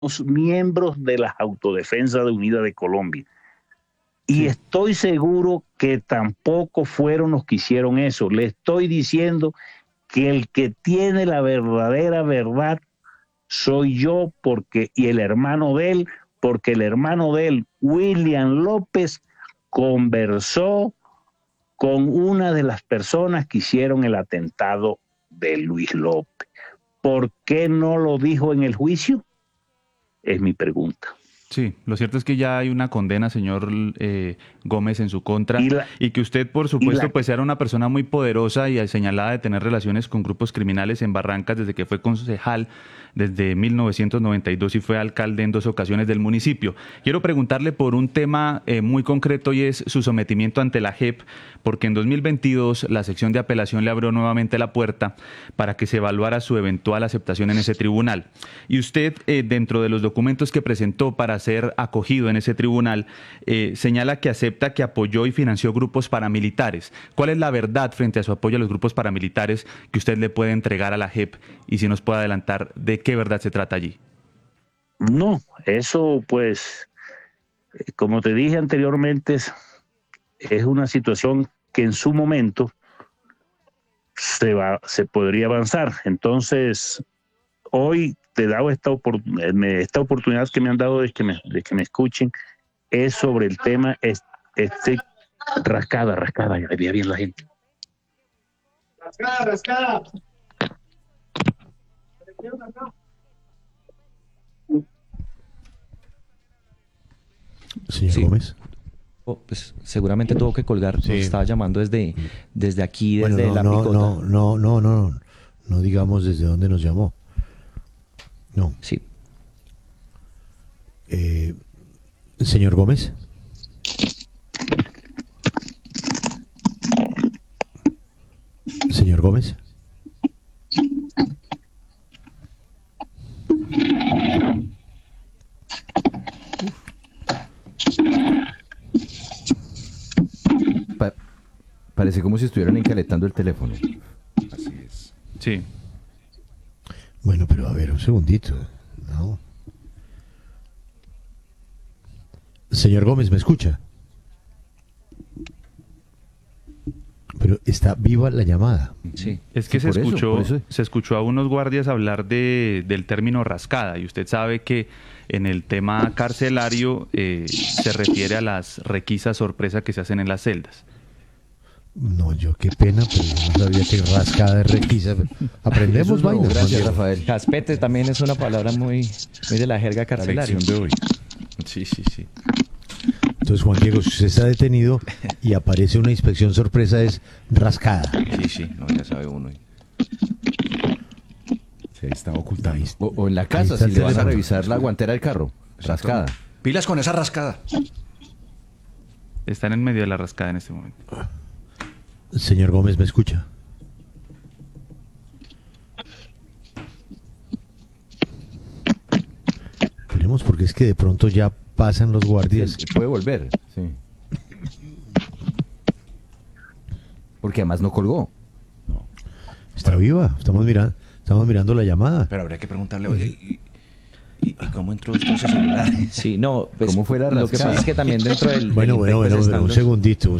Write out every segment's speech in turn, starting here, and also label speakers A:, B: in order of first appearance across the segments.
A: miembros de las autodefensas de Unidas de Colombia. Y estoy seguro que tampoco fueron los que hicieron eso. Le estoy diciendo que el que tiene la verdadera verdad soy yo y el hermano de él, porque el hermano de él, William López, conversó con una de las personas que hicieron el atentado de Luis López. ¿Por qué no lo dijo en el juicio? Es mi pregunta.
B: Sí, lo cierto es que ya hay una condena, señor Gómez, en su contra, y que usted, por supuesto, pues era una persona muy poderosa y señalada de tener relaciones con grupos criminales en Barrancas desde que fue concejal desde 1992 y fue alcalde en 2 ocasiones del municipio. Quiero preguntarle por un tema muy concreto y es su sometimiento ante la JEP, porque en 2022 la sección de apelación le abrió nuevamente la puerta para que se evaluara su eventual aceptación en ese tribunal. Y usted, dentro de los documentos que presentó para ser acogido en ese tribunal, señala que acepta que apoyó y financió grupos paramilitares. ¿Cuál es la verdad frente a su apoyo a los grupos paramilitares que usted le puede entregar a la JEP y si nos puede adelantar de qué verdad se trata allí?
A: No, eso pues, como te dije anteriormente, es una situación que en su momento se podría avanzar. Entonces, hoy te he dado esta oportunidad que me han dado de que me escuchen, es sobre el tema rascada, ya veía bien la gente. Rascada.
C: Señor Gómez.
D: Pues seguramente tuvo que colgar, sí. Nos estaba llamando desde aquí, desde
C: bueno,
D: la picota.
C: No digamos desde dónde nos llamó. No.
D: Sí.
C: Señor Gómez. Señor Gómez.
E: Parece como si estuvieran encalentando el teléfono.
B: Así es. Sí.
C: Bueno, pero a ver, un segundito. No. Señor Gómez, ¿me escucha? Pero está viva la llamada.
B: Sí. Es que sí, se escuchó a unos guardias hablar del término rascada, y usted sabe que en el tema carcelario se refiere a las requisas sorpresa que se hacen en las celdas.
C: No, yo qué pena, pero yo no sabía que rascada es requisa. Aprendemos vainas.
D: Gracias, Rafael. Caspete también es una palabra muy de la jerga carcelaria.
B: De hoy. Sí.
C: Entonces, Juan Diego, si usted está detenido y aparece una inspección sorpresa, es rascada.
E: Sí, no, ya sabe uno. Se está ocultando. O en la casa, si le van a revisar la guantera del carro. Rascada.
F: Pilas con esa rascada.
B: Están en medio de la rascada en este momento.
C: Señor Gómez, ¿me escucha? Esperemos, porque es que de pronto ya pasan los guardias.
E: Sí, puede volver, sí. Porque además no colgó.
C: No. Está viva, estamos mirando la llamada.
F: Pero habría que preguntarle, oye, ¿y cómo entró esto en su celular?
D: Sí, no, pues,
E: ¿cómo fue la rascada?
D: Lo que pasa es que también dentro del...
C: Bueno, un segundito.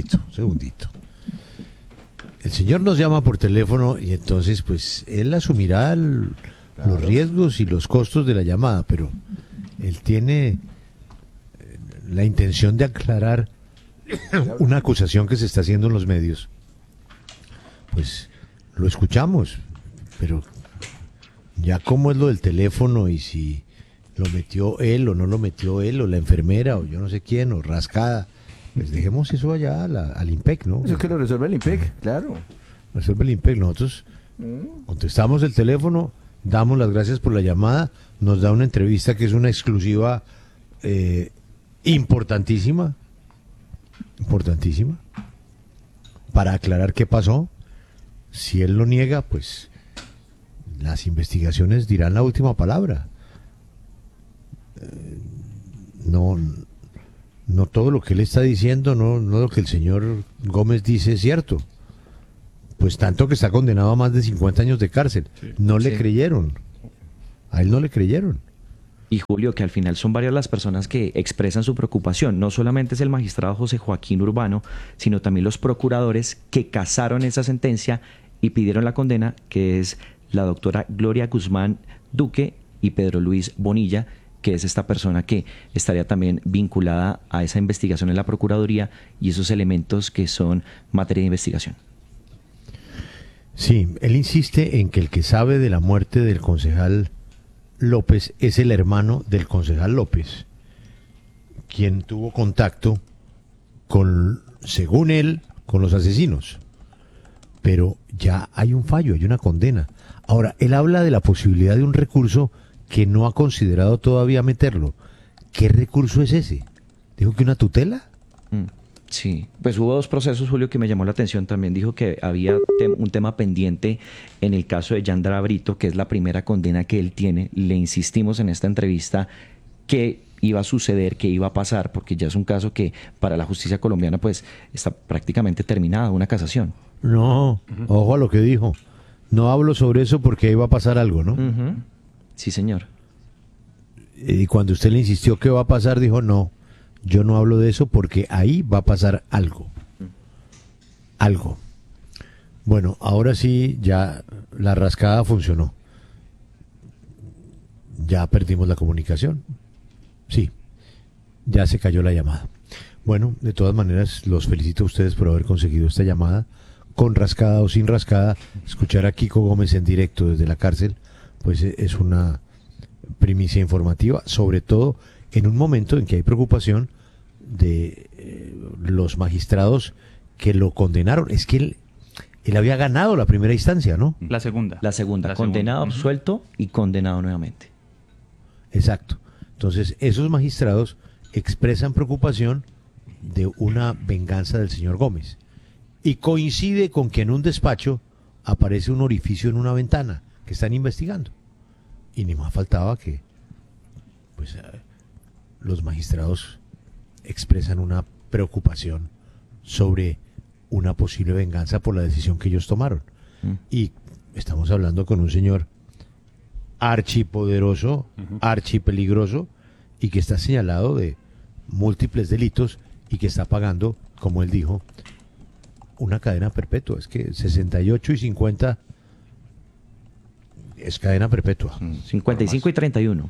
C: El señor nos llama por teléfono y entonces pues él asumirá los riesgos y los costos de la llamada, pero él tiene la intención de aclarar una acusación que se está haciendo en los medios. Pues lo escuchamos, pero ya cómo es lo del teléfono y si lo metió él o no lo metió él o la enfermera o yo no sé quién o rascada. Pues dejemos eso allá al IMPEC, ¿no?
E: Eso es que lo resuelve el IMPEC, claro.
C: Resuelve el IMPEC. Nosotros contestamos el teléfono, damos las gracias por la llamada, nos da una entrevista que es una exclusiva importantísima, para aclarar qué pasó. Si él lo niega, pues las investigaciones dirán la última palabra. No todo lo que él está diciendo, no lo que el señor Gómez dice es cierto. Pues tanto que está condenado a más de 50 años de cárcel. Sí. No le creyeron. A él no le creyeron.
D: Y Julio, que al final son varias las personas que expresan su preocupación. No solamente es el magistrado José Joaquín Urbano, sino también los procuradores que casaron esa sentencia y pidieron la condena, que es la doctora Gloria Guzmán Duque y Pedro Luis Bonilla, que es esta persona que estaría también vinculada a esa investigación en la Procuraduría y esos elementos que son materia de investigación.
C: Sí, él insiste en que el que sabe de la muerte del concejal López es el hermano del concejal López, quien tuvo contacto con, según él, con los asesinos. Pero ya hay un fallo, hay una condena. Ahora, él habla de la posibilidad de un recurso que no ha considerado todavía meterlo. ¿Qué recurso es ese? ¿Dijo que una tutela?
D: Sí, pues hubo 2 procesos, Julio, que me llamó la atención. También dijo que había un tema pendiente en el caso de Yandra Brito, que es la primera condena que él tiene. Le insistimos en esta entrevista que iba a suceder, que iba a pasar, porque ya es un caso que para la justicia colombiana pues está prácticamente terminada, una casación.
C: No, ojo a lo que dijo. No hablo sobre eso porque iba a pasar algo, ¿no?
D: Sí, señor.
C: Y cuando usted le insistió que va a pasar, dijo no. Yo no hablo de eso porque ahí va a pasar algo. Algo. Bueno, ahora sí, ya la rascada funcionó. Ya perdimos la comunicación. Sí, ya se cayó la llamada. Bueno, de todas maneras, los felicito a ustedes por haber conseguido esta llamada. Con rascada o sin rascada, escuchar a Kiko Gómez en directo desde la cárcel, pues es una primicia informativa, sobre todo en un momento en que hay preocupación de los magistrados que lo condenaron. Es que él había ganado la primera instancia, ¿no?
B: La segunda.
D: La segunda, condenado, absuelto y condenado nuevamente.
C: Exacto. Entonces, esos magistrados expresan preocupación de una venganza del señor Gómez. Y coincide con que en un despacho aparece un orificio en una ventana que están investigando. Y ni más faltaba que pues los magistrados expresan una preocupación sobre una posible venganza por la decisión que ellos tomaron. Y estamos hablando con un señor archipoderoso, archipeligroso, y que está señalado de múltiples delitos y que está pagando, como él dijo, una cadena perpetua. Es que 68 y 50 es cadena perpetua.
D: 55 y 31.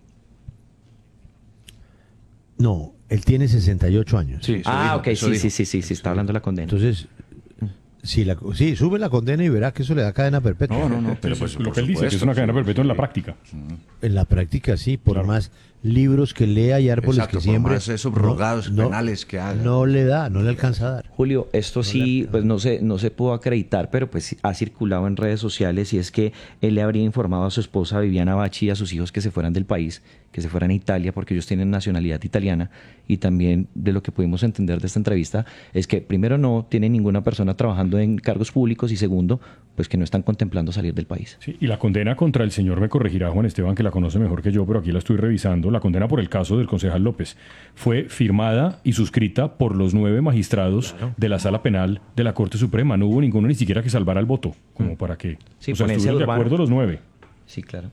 C: No, él tiene 68 años.
D: Sí, ok, sí, está hablando de la condena.
C: Entonces, sí, sube la condena y verá que eso le da cadena perpetua.
G: No, pero pues lo que él dice, que es una cadena perpetua en la práctica.
C: En la práctica, sí, por más libros que lea y árboles que siembre.
F: Por más subrogados penales que haga.
C: No le alcanza a dar.
D: Julio, esto sí, pues no se pudo acreditar, pero pues ha circulado en redes sociales, y es que él le habría informado a su esposa Viviana Bacci y a sus hijos que se fueran del país, que se fueran a Italia, porque ellos tienen nacionalidad italiana. Y también de lo que pudimos entender de esta entrevista es que primero no tiene ninguna persona trabajando en cargos públicos, y segundo, pues que no están contemplando salir del país.
G: Sí, y la condena contra el señor, me corregirá Juan Esteban, que la conoce mejor que yo, pero aquí la estoy revisando. La condena por el caso del concejal López fue firmada y suscrita por los 9 magistrados de la Sala Penal de la Corte Suprema. No hubo ninguno ni siquiera que salvara el voto, como para que estuvieron de acuerdo los 9.
D: Sí, claro.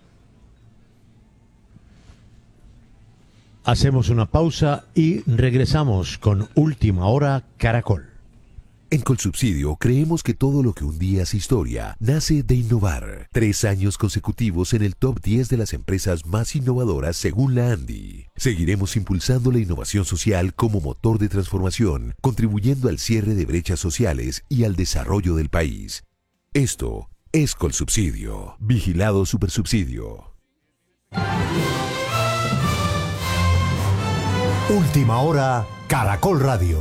C: Hacemos una pausa y regresamos con Última Hora Caracol.
H: En Colsubsidio creemos que todo lo que un día es historia nace de innovar. 3 años consecutivos en el top 10 de las empresas más innovadoras según la ANDI. Seguiremos impulsando la innovación social como motor de transformación, contribuyendo al cierre de brechas sociales y al desarrollo del país. Esto es Colsubsidio. Vigilado Supersubsidio.
I: Última Hora Caracol Radio.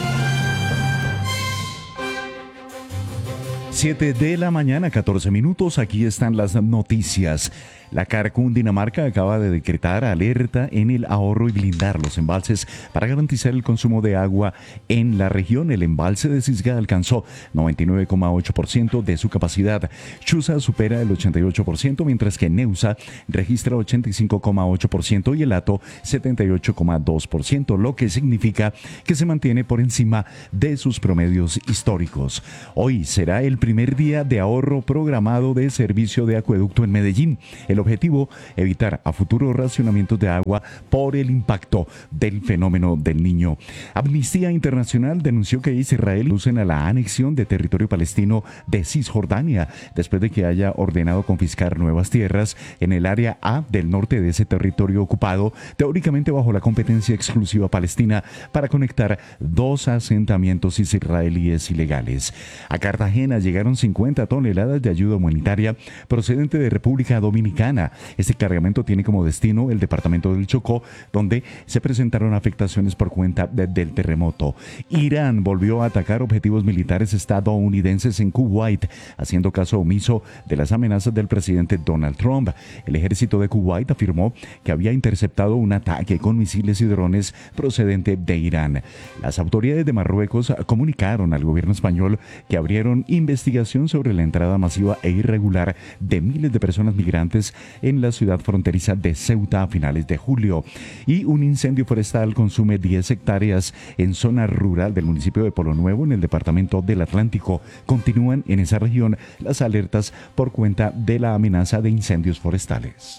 J: 7 de la mañana, 14 minutos. Aquí están las noticias. La CAR Cundinamarca acaba de decretar alerta en el ahorro y blindar los embalses para garantizar el consumo de agua en la región. El embalse de Cisga alcanzó 99,8% de su capacidad. Chuza supera el 88%, mientras que Neusa registra 85,8% y el Hato 78,2%, lo que significa que se mantiene por encima de sus promedios históricos. Hoy será el primer primer día de ahorro programado de servicio de acueducto en Medellín. El objetivo, evitar a futuros racionamientos de agua por el impacto del fenómeno del Niño. Amnistía Internacional denunció que Israel usen a la anexión de territorio palestino de Cisjordania, después de que haya ordenado confiscar nuevas tierras en el área A del norte de ese territorio ocupado, teóricamente bajo la competencia exclusiva palestina, para conectar dos asentamientos israelíes ilegales. A Cartagena llegaron 50 toneladas de ayuda humanitaria procedente de República Dominicana. Este cargamento tiene como destino el departamento del Chocó, donde se presentaron afectaciones por cuenta del terremoto. Irán volvió a atacar objetivos militares estadounidenses en Kuwait, haciendo caso omiso de las amenazas del presidente Donald Trump. El ejército de Kuwait afirmó que había interceptado un ataque con misiles y drones procedente de Irán. Las autoridades de Marruecos comunicaron al gobierno español que abrieron investigación sobre la entrada masiva e irregular de miles de personas migrantes en la ciudad fronteriza de Ceuta a finales de julio. Y un incendio forestal consume 10 hectáreas en zona rural del municipio de Polo Nuevo, en el departamento del Atlántico. Continúan en esa región las alertas por cuenta de la amenaza de incendios forestales.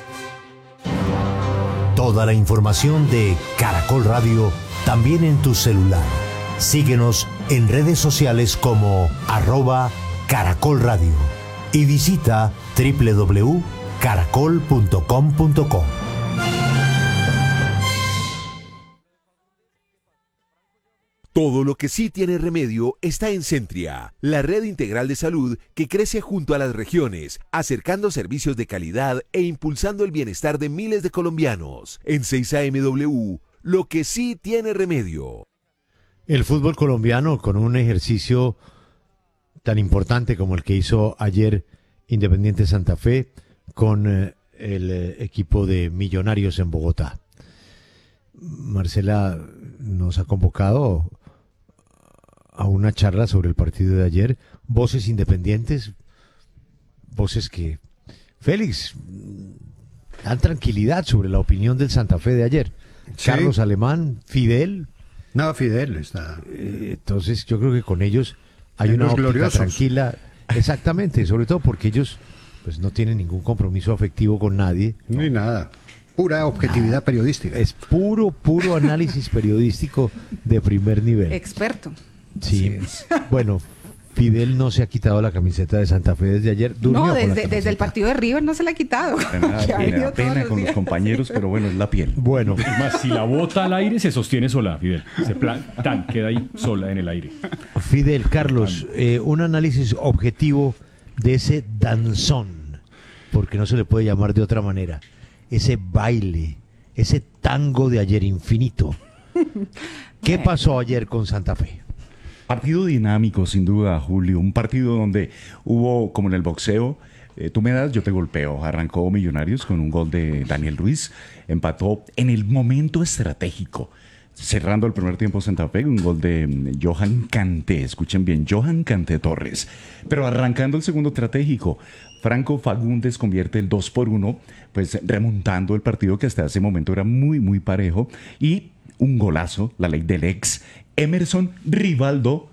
I: Toda la información de Caracol Radio también en tu celular. Síguenos en redes sociales como @Caracol Radio y visita www.caracol.com.co.
H: Todo lo que sí tiene remedio está en Centria, la red integral de salud que crece junto a las regiones, acercando servicios de calidad e impulsando el bienestar de miles de colombianos. En 6AMW, lo que sí tiene remedio.
C: El fútbol colombiano, con un ejercicio tan importante como el que hizo ayer Independiente Santa Fe con el equipo de Millonarios en Bogotá. Marcela nos ha convocado a una charla sobre el partido de ayer. Voces independientes, voces que, Félix, dan tranquilidad sobre la opinión del Santa Fe de ayer. Sí. Carlos Alemán, Fidel.
K: No, Fidel está.
C: Entonces yo creo que con ellos hay una óptica gloriosos. Tranquila. Exactamente, sobre todo porque ellos pues no tienen ningún compromiso afectivo con nadie.
K: Ni nada. Pura objetividad periodística.
C: Es puro análisis periodístico de primer nivel.
L: Experto.
C: Sí. Bueno, Fidel no se ha quitado la camiseta de Santa Fe desde ayer.
L: No, desde el partido de River no se la ha quitado.
J: Tiene la pena con los compañeros, pero bueno, es la piel.
G: Bueno. Más, si la bota al aire, se sostiene sola, Fidel. Queda ahí sola en el aire.
C: Fidel, Carlos, un análisis objetivo de ese danzón, porque no se le puede llamar de otra manera. Ese baile, ese tango de ayer infinito. ¿Qué pasó ayer con Santa Fe?
J: Partido dinámico, sin duda, Julio. Un partido donde hubo, como en el boxeo, tú me das, yo te golpeo. Arrancó Millonarios con un gol de Daniel Ruiz. Empató en el momento estratégico. Cerrando el primer tiempo Santa Fe, un gol de Johan Kanté. Escuchen bien, Johan Kanté Torres. Pero arrancando el segundo estratégico, Franco Fagundes convierte el 2-1, pues remontando el partido que hasta ese momento era muy parejo. Y un golazo, la ley del ex, Emerson Rivaldo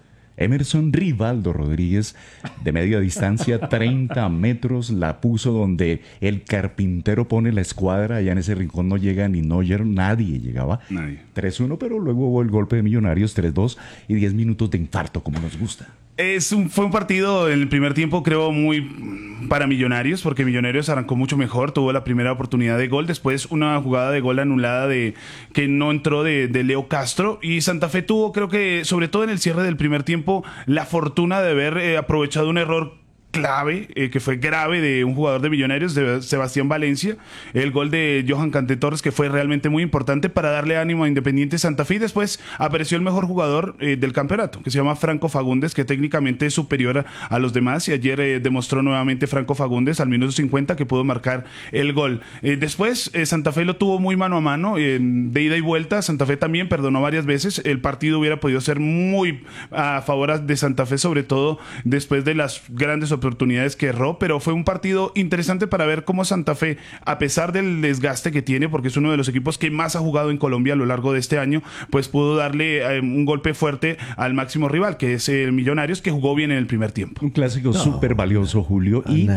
J: Rodríguez, de media distancia, 30 metros, la puso donde el carpintero pone la escuadra. Allá en ese rincón no llega ni Neuer, nadie llegaba. 3-1, pero luego hubo el golpe de Millonarios, 3-2 y 10 minutos de infarto, como nos gusta.
M: Fue un partido en el primer tiempo, creo, muy para Millonarios, porque Millonarios arrancó mucho mejor, tuvo la primera oportunidad de gol, después una jugada de gol anulada que no entró de Leo Castro, y Santa Fe tuvo, creo que sobre todo en el cierre del primer tiempo, la fortuna de haber aprovechado un error clave, que fue grave, de un jugador de Millonarios, de Sebastián Valencia, el gol de Johan Kanté Torres, que fue realmente muy importante para darle ánimo a Independiente Santa Fe. Y después apareció el mejor jugador del campeonato, que se llama Franco Fagundes, que técnicamente es superior a los demás, y ayer demostró nuevamente Franco Fagundes al minuto 50 que pudo marcar el gol. Después Santa Fe lo tuvo muy mano a mano, de ida y vuelta. Santa Fe también perdonó varias veces. El partido hubiera podido ser muy a favor de Santa Fe, sobre todo después de las grandes oportunidades oportunidades que erró, pero fue un partido interesante para ver cómo Santa Fe, a pesar del desgaste que tiene, porque es uno de los equipos que más ha jugado en Colombia a lo largo de este año, pues pudo darle un golpe fuerte al máximo rival, que es el Millonarios, que jugó bien en el primer tiempo.
J: Un clásico súper valioso, Julio. Y